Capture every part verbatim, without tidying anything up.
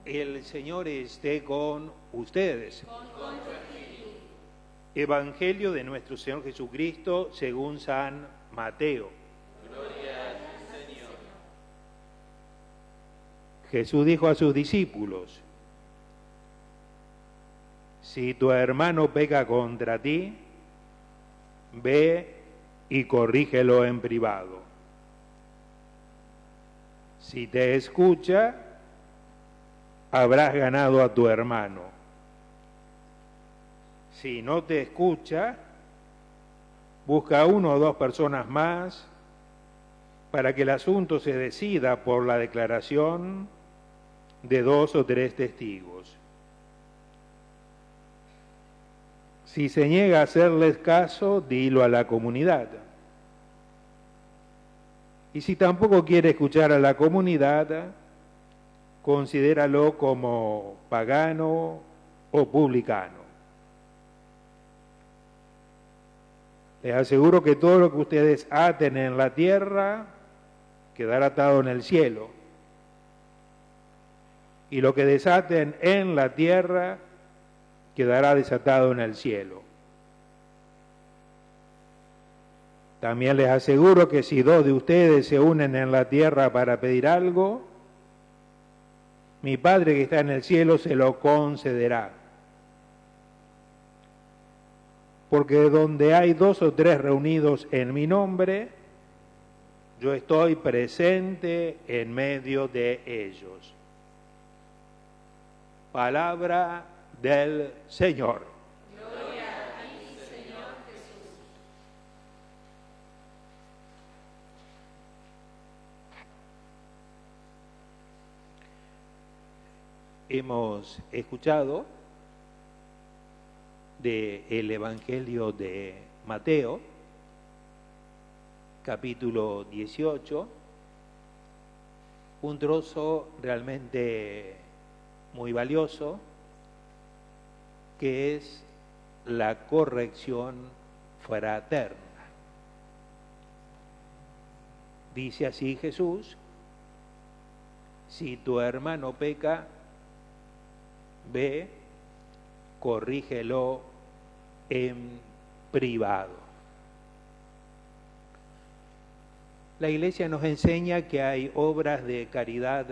El Señor esté con ustedes. Con, con tu espíritu. Evangelio de nuestro Señor Jesucristo según San Mateo. Gloria a ti, Señor. Jesús dijo a sus discípulos: si tu hermano peca contra ti, ve y corrígelo en privado. Si te escucha, habrás ganado a tu hermano. Si no te escucha, busca a uno o dos personas más para que el asunto se decida por la declaración de dos o tres testigos. Si se niega a hacerles caso, dilo a la comunidad. Y si tampoco quiere escuchar a la comunidad, considéralo como pagano o publicano. Les aseguro que todo lo que ustedes aten en la tierra quedará atado en el cielo. Y lo que desaten en la tierra quedará desatado en el cielo. También les aseguro que si dos de ustedes se unen en la tierra para pedir algo, mi Padre que está en el cielo se lo concederá. Porque donde hay dos o tres reunidos en mi nombre, yo estoy presente en medio de ellos. Palabra del Señor. Gloria a ti, Señor Jesús. Hemos escuchado del Evangelio de Mateo, capítulo dieciocho, un trozo realmente muy valioso, que es la corrección fraterna. Dice así Jesús: si tu hermano peca, ve, corrígelo en privado. La Iglesia nos enseña que hay obras de caridad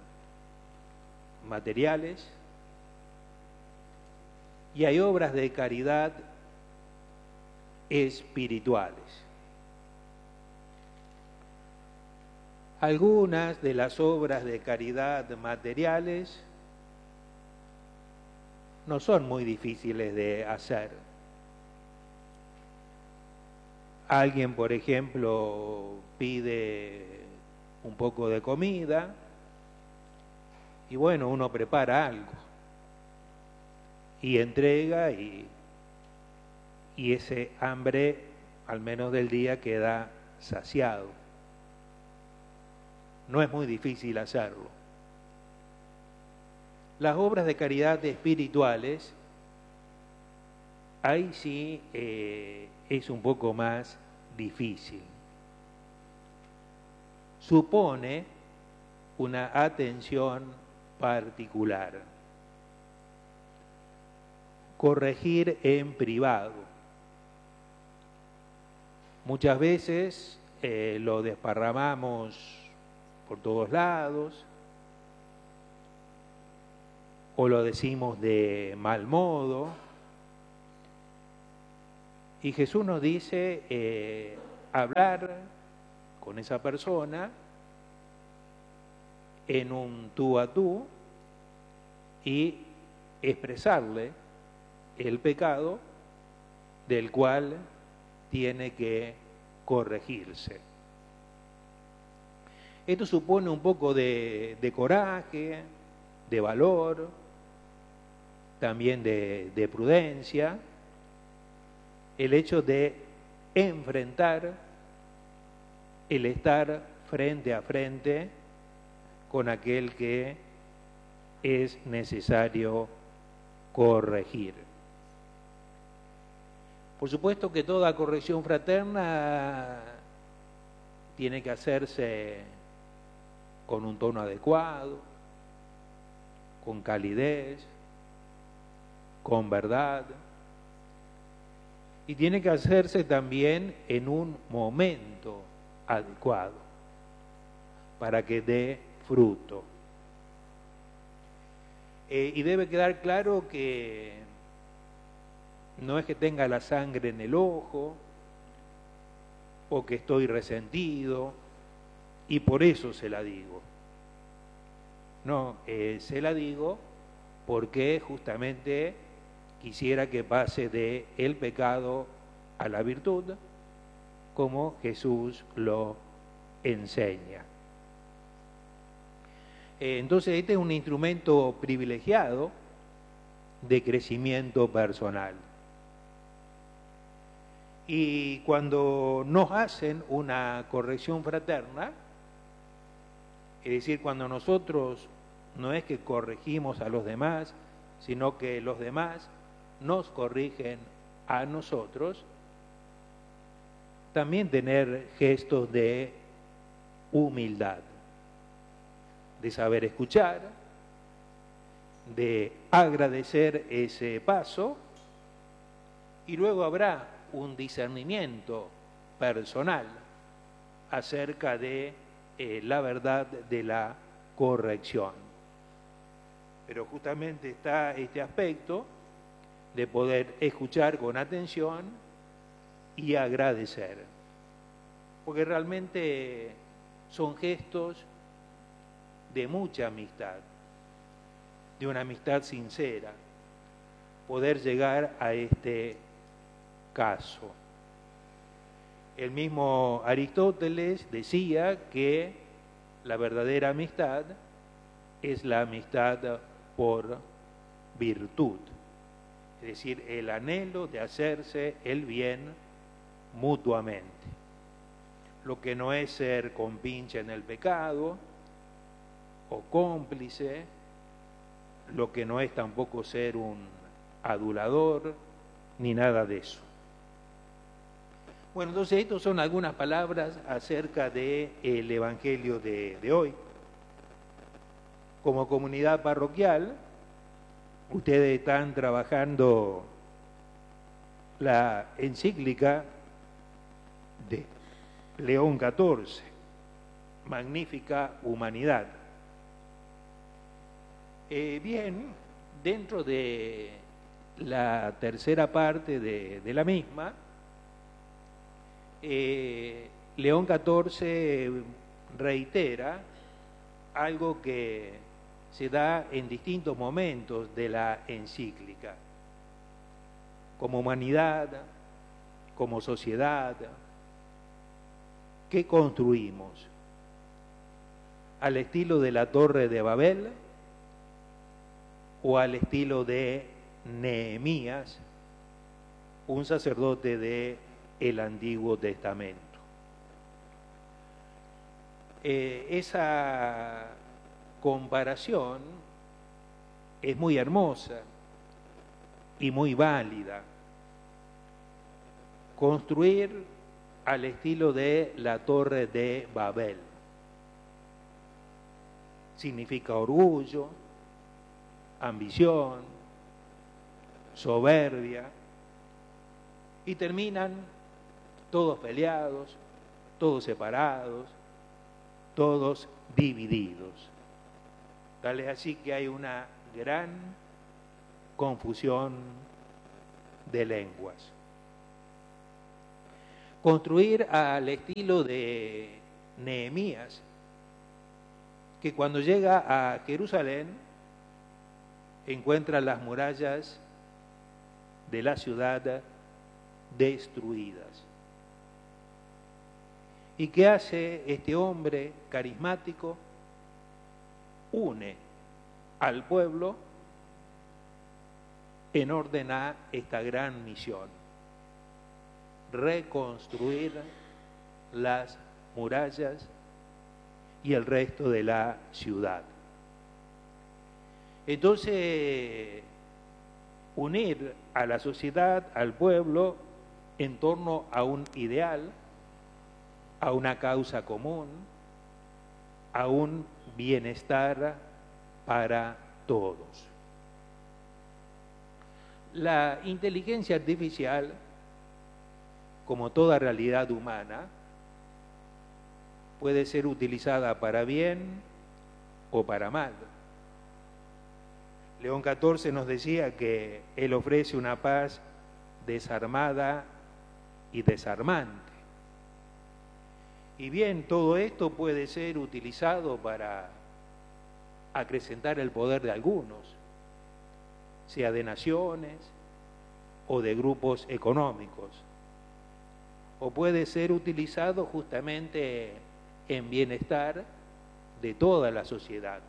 materiales y hay obras de caridad espirituales. Algunas de las obras de caridad materiales no son muy difíciles de hacer. Alguien, por ejemplo, pide un poco de comida y bueno, uno prepara algo y entrega y, y ese hambre, al menos del día, queda saciado. No es muy difícil hacerlo. Las obras de caridad espirituales, ahí sí eh, es un poco más difícil. Supone una atención particular. Corregir en privado. Muchas veces eh, lo desparramamos por todos lados, o lo decimos de mal modo. Y Jesús nos dice eh, hablar con esa persona en un tú a tú y expresarle el pecado del cual tiene que corregirse. Esto supone un poco de, de coraje, de valor, también de, de prudencia, el hecho de enfrentar el estar frente a frente con aquel que es necesario corregir. Por supuesto que toda corrección fraterna tiene que hacerse con un tono adecuado, con calidez, con verdad, y tiene que hacerse también en un momento adecuado para que dé fruto. Eh, y debe quedar claro que no es que tenga la sangre en el ojo o que estoy resentido y por eso se la digo. No, eh, se la digo porque justamente quisiera que pase de el pecado a la virtud, como Jesús lo enseña. Eh, entonces este es un instrumento privilegiado de crecimiento personal. Y cuando nos hacen una corrección fraterna, es decir, cuando nosotros no es que corregimos a los demás, sino que los demás nos corrigen a nosotros, también tener gestos de humildad, de saber escuchar, de agradecer ese paso, y luego habrá un discernimiento personal acerca de eh, la verdad de la corrección. Pero justamente está este aspecto de poder escuchar con atención y agradecer, porque realmente son gestos de mucha amistad, de una amistad sincera, poder llegar a este caso. El mismo Aristóteles decía que la verdadera amistad es la amistad por virtud, es decir, el anhelo de hacerse el bien mutuamente. Lo que no es ser compinche en el pecado o cómplice, lo que no es tampoco ser un adulador, ni nada de eso. Bueno, entonces estas son algunas palabras acerca del Evangelio de, de hoy. Como comunidad parroquial, ustedes están trabajando la encíclica de León catorce, Magnífica Humanidad. Eh, bien, dentro de la tercera parte de, de la misma, eh, León catorce reitera algo que se da en distintos momentos de la encíclica. Como humanidad, como sociedad, ¿qué construimos? ¿Al estilo de la Torre de Babel o al estilo de Nehemías, un sacerdote del Antiguo Testamento? Eh, esa comparación es muy hermosa y muy válida. Construir al estilo de la Torre de Babel significa orgullo, ambición, soberbia, y terminan todos peleados, todos separados, todos divididos. Tal es así que hay una gran confusión de lenguas. Construir al estilo de Nehemías, que cuando llega a Jerusalén encuentra las murallas de la ciudad destruidas. ¿Y qué hace este hombre carismático? Une al pueblo en orden a esta gran misión: reconstruir las murallas y el resto de la ciudad. Entonces, unir a la sociedad, al pueblo, en torno a un ideal, a una causa común, a un bienestar para todos. La inteligencia artificial, como toda realidad humana, puede ser utilizada para bien o para mal. León catorce nos decía que él ofrece una paz desarmada y desarmante. Y bien, todo esto puede ser utilizado para acrecentar el poder de algunos, sea de naciones o de grupos económicos, o puede ser utilizado justamente en bienestar de toda la sociedad.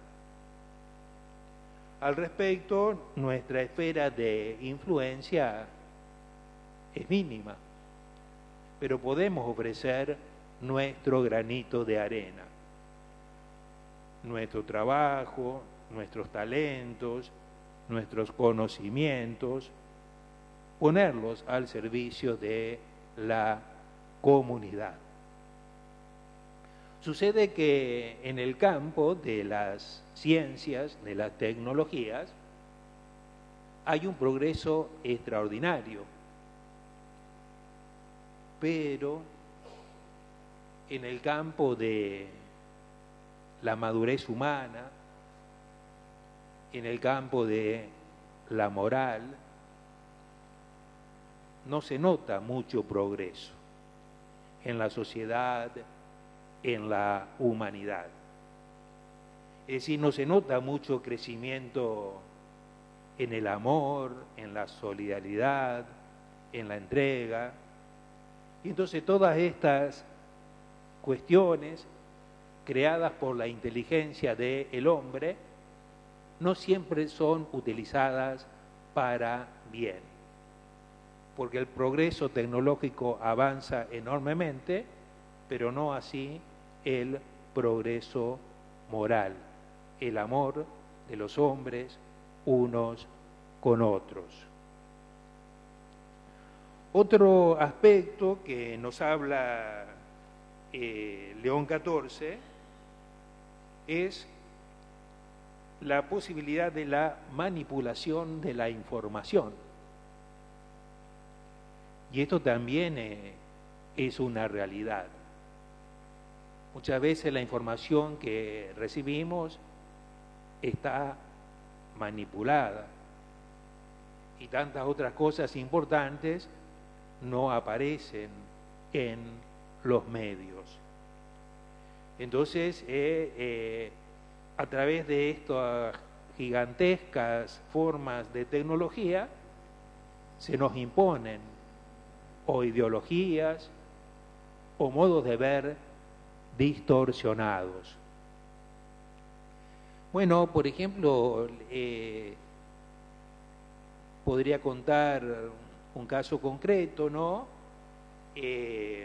Al respecto, nuestra esfera de influencia es mínima, pero podemos ofrecer nuestro granito de arena, nuestro trabajo, nuestros talentos, nuestros conocimientos, ponerlos al servicio de la comunidad. Sucede que en el campo de las ciencias, de las tecnologías, hay un progreso extraordinario, pero en el campo de la madurez humana, en el campo de la moral, no se nota mucho progreso en la sociedad, en la humanidad. Es decir, no se nota mucho crecimiento en el amor, en la solidaridad, en la entrega. Y entonces todas estas cuestiones creadas por la inteligencia del hombre no siempre son utilizadas para bien, porque el progreso tecnológico avanza enormemente, pero no así el progreso moral, el amor de los hombres unos con otros. Otro aspecto que nos habla eh, León catorce es la posibilidad de la manipulación de la información. Y esto también eh, es una realidad. Muchas veces la información que recibimos está manipulada y tantas otras cosas importantes no aparecen en los medios. Entonces, eh, eh, a través de estas gigantescas formas de tecnología, se nos imponen o ideologías o modos de ver distorsionados. Bueno, por ejemplo, eh, podría contar un caso concreto, ¿no? Eh,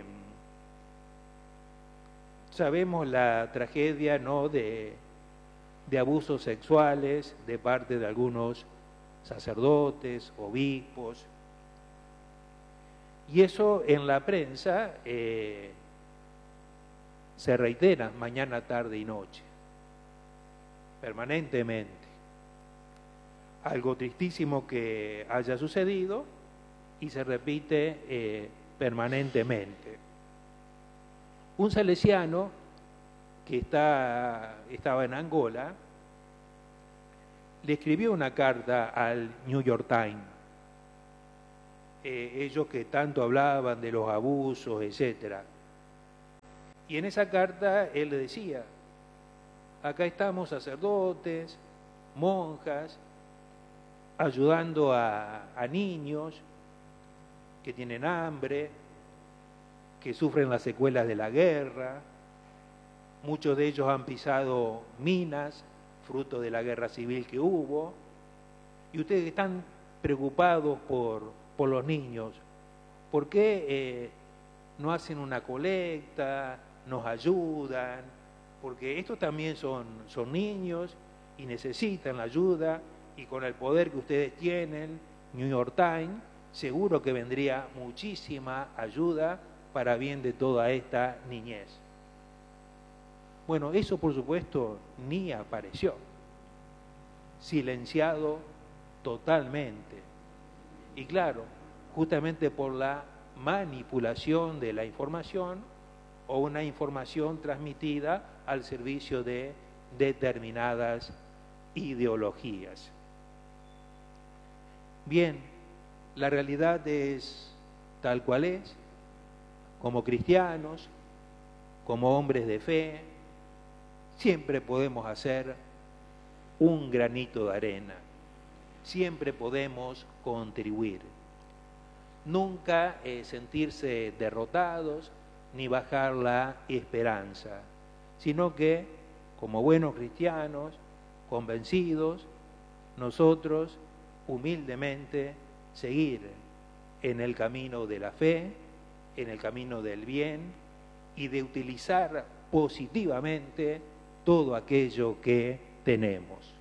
sabemos la tragedia, ¿no?, de, de abusos sexuales de parte de algunos sacerdotes, obispos, y eso en la prensa eh, se reitera mañana, tarde y noche, permanentemente. Algo tristísimo que haya sucedido y se repite eh, permanentemente. Un salesiano que está, estaba en Angola le escribió una carta al New York Times. Eh, ellos que tanto hablaban de los abusos, etcétera. Y en esa carta él le decía: acá estamos sacerdotes, monjas, ayudando a, a niños que tienen hambre, que sufren las secuelas de la guerra. Muchos de ellos han pisado minas, fruto de la guerra civil que hubo. Y ustedes están preocupados por, por los niños. ¿Por qué eh, no hacen una colecta, nos ayudan? Porque estos también son, son niños y necesitan la ayuda, y con el poder que ustedes tienen, New York Times, seguro que vendría muchísima ayuda para bien de toda esta niñez. Bueno, eso por supuesto ni apareció. silenciado totalmente. Y claro, justamente por la manipulación de la información o una información transmitida al servicio de determinadas ideologías. Bien, la realidad es tal cual es. Como cristianos, como hombres de fe, siempre podemos hacer un granito de arena, siempre podemos contribuir. Nunca eh, sentirse derrotados ni bajar la esperanza, sino que, como buenos cristianos, convencidos, nosotros humildemente seguir en el camino de la fe, en el camino del bien y de utilizar positivamente todo aquello que tenemos.